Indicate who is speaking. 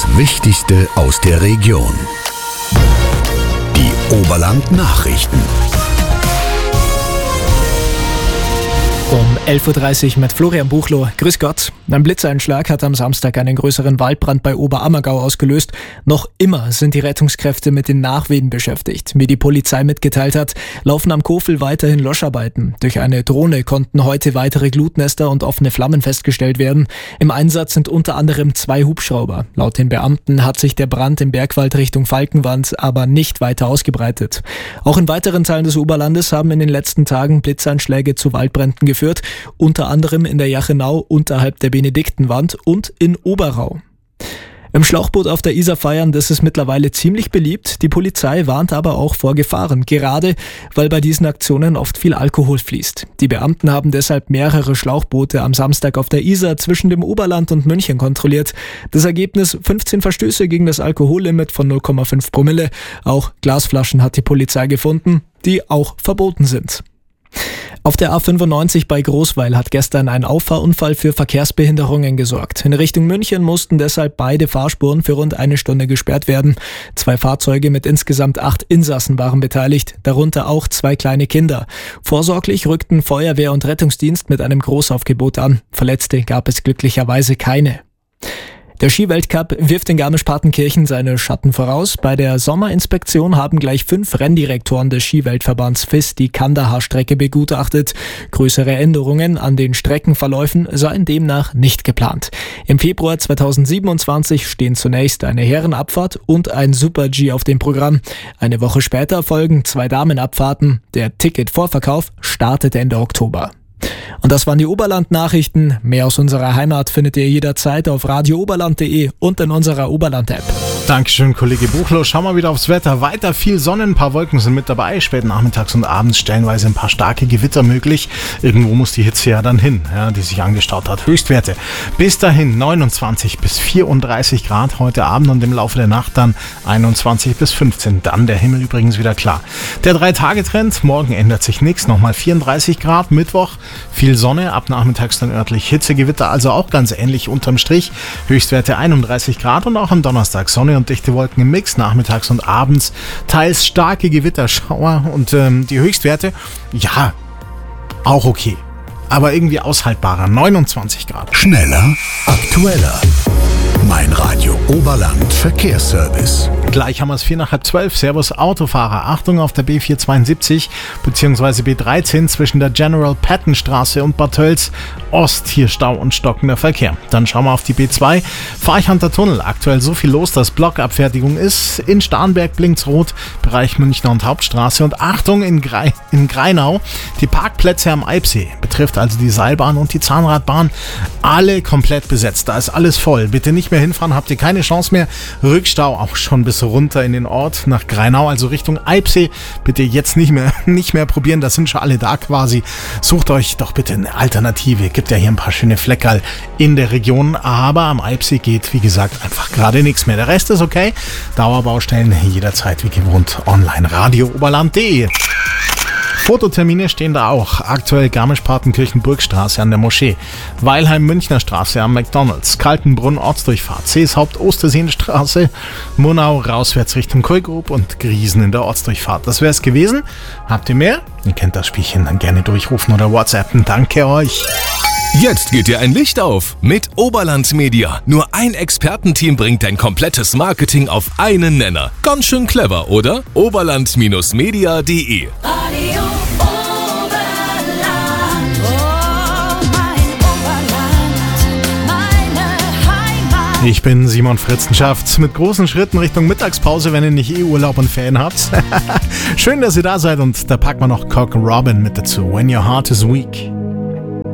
Speaker 1: Wichtigste aus der Region. Die Oberland-Nachrichten.
Speaker 2: Um 11.30 Uhr mit Florian Buchloh. Grüß Gott. Ein Blitzeinschlag hat am Samstag einen größeren Waldbrand bei Oberammergau ausgelöst. Noch immer sind die Rettungskräfte mit den Nachwehen beschäftigt. Wie die Polizei mitgeteilt hat, laufen am Kofel weiterhin Löscharbeiten. Durch eine Drohne konnten heute weitere Glutnester und offene Flammen festgestellt werden. Im Einsatz sind unter anderem 2 Hubschrauber. Laut den Beamten hat sich der Brand im Bergwald Richtung Falkenwand aber nicht weiter ausgebreitet. Auch in weiteren Teilen des Oberlandes haben in den letzten Tagen Blitzeinschläge zu Waldbränden geführt, unter anderem in der Jachenau unterhalb der Benediktenwand und in Oberau. Im Schlauchboot auf der Isar feiern, das ist mittlerweile ziemlich beliebt. Die Polizei warnt aber auch vor Gefahren, gerade weil bei diesen Aktionen oft viel Alkohol fließt. Die Beamten haben deshalb mehrere Schlauchboote am Samstag auf der Isar zwischen dem Oberland und München kontrolliert. Das Ergebnis: 15 Verstöße gegen das Alkohollimit von 0,5 Promille. Auch Glasflaschen hat die Polizei gefunden, die auch verboten sind. Auf der A95 bei Großweil hat gestern ein Auffahrunfall für Verkehrsbehinderungen gesorgt. In Richtung München mussten deshalb beide Fahrspuren für rund 1 Stunde gesperrt werden. 2 Fahrzeuge mit insgesamt 8 Insassen waren beteiligt, darunter auch 2 kleine Kinder. Vorsorglich rückten Feuerwehr und Rettungsdienst mit einem Großaufgebot an. Verletzte gab es glücklicherweise keine. Der Skiweltcup wirft in Garmisch-Partenkirchen seine Schatten voraus. Bei der Sommerinspektion haben gleich 5 Renndirektoren des Skiweltverbands FIS die Kandahar-Strecke begutachtet. Größere Änderungen an den Streckenverläufen seien demnach nicht geplant. Im Februar 2027 stehen zunächst eine Herrenabfahrt und ein Super-G auf dem Programm. Eine Woche später folgen 2 Damenabfahrten. Der Ticketvorverkauf startet Ende Oktober. Und das waren die Oberland-Nachrichten. Mehr aus unserer Heimat findet ihr jederzeit auf radiooberland.de und in unserer Oberland-App.
Speaker 3: Dankeschön, Kollege Buchloh. Schauen wir wieder aufs Wetter. Weiter viel Sonne, ein paar Wolken sind mit dabei. Spät nachmittags und abends stellenweise ein paar starke Gewitter möglich. Irgendwo muss die Hitze ja dann hin, die sich angestaut hat. Höchstwerte bis dahin 29 bis 34 Grad heute Abend und im Laufe der Nacht dann 21 bis 15. Dann der Himmel übrigens wieder klar. Der 3-Tage-Trend, morgen ändert sich nichts. Nochmal 34 Grad, Mittwoch viel Sonne, ab nachmittags dann örtlich Hitzegewitter, also auch ganz ähnlich unterm Strich. Höchstwerte 31 Grad und auch am Donnerstag Sonne und dichte Wolken im Mix, nachmittags und abends teils starke Gewitterschauer und die Höchstwerte, ja, auch okay, aber irgendwie aushaltbarer, 29 Grad.
Speaker 1: Schneller, aktueller. Mein Radio Oberland Verkehrsservice.
Speaker 3: Gleich haben wir es 11:45. Servus Autofahrer. Achtung auf der B472 bzw. B13 zwischen der General Patton Straße und Bad Tölz Ost. Hier Stau und stockender Verkehr. Dann schauen wir auf die B2. Farchanter Tunnel. Aktuell so viel los, dass Blockabfertigung ist. In Starnberg blinkt's rot. Bereich Münchner und Hauptstraße. Und Achtung in Greinau. Die Parkplätze am Eibsee. Betrifft also die Seilbahn und die Zahnradbahn. Alle komplett besetzt. Da ist alles voll. Bitte nicht mehr hinfahren. Habt ihr keine Chance mehr. Rückstau auch schon bis runter in den Ort nach Greinau, also Richtung Eibsee. Bitte jetzt nicht mehr probieren, da sind schon alle da quasi. Sucht euch doch bitte eine Alternative. Gibt ja hier ein paar schöne Fleckerl in der Region, aber am Eibsee geht, wie gesagt, einfach gerade nichts mehr. Der Rest ist okay. Dauerbaustellen jederzeit wie gewohnt online. radiooberland.de. Fototermine stehen da auch. Aktuell Garmisch-Partenkirchen-Burgstraße an der Moschee, Weilheim-Münchner Straße am McDonalds, Kaltenbrunn Ortsdurchfahrt, Seeshaupt Osterseenstraße, Murnau rauswärts Richtung Kolgrub und Griesen in der Ortsdurchfahrt. Das wäre es gewesen. Habt ihr mehr? Ihr kennt das Spielchen, dann gerne durchrufen oder WhatsAppen. Danke euch.
Speaker 4: Jetzt geht dir ein Licht auf mit Oberland Media. Nur ein Expertenteam bringt dein komplettes Marketing auf einen Nenner. Ganz schön clever, oder? Oberland-media.de
Speaker 5: Radio Oberland, oh mein Oberland, meine Heimat.
Speaker 3: Ich bin Simon Fritzenschaft mit großen Schritten Richtung Mittagspause, wenn ihr nicht Urlaub und Ferien habt. Schön, dass ihr da seid und da packen wir noch Cock Robin mit dazu. When Your Heart is Weak.